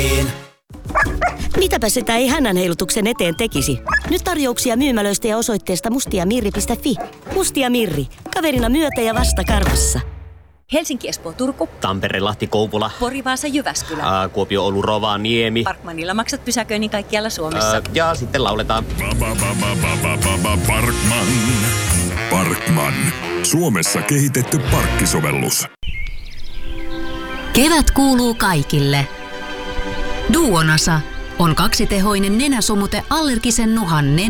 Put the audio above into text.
Mitäpä sitä ei hännänheilutuksen eteen tekisi? Nyt tarjouksia myymälöistä ja osoitteesta mustiamirri.fi. Mustia Mirri. Kaverina myötä ja vasta karvassa. Helsinki, Espoo, Turku. Tampere, Lahti, Kouvola. Pori, Vaasa, Jyväskylä. Kuopio, Oulu, Rovaniemi. Parkmanilla maksat pysäköinnin kaikkialla Suomessa. Ja sitten lauletaan. Parkman. Suomessa kehitetty parkkisovellus. Kevät kuuluu kaikille. Duonasa on kaksitehoinen nenäsumute allergisen nuhan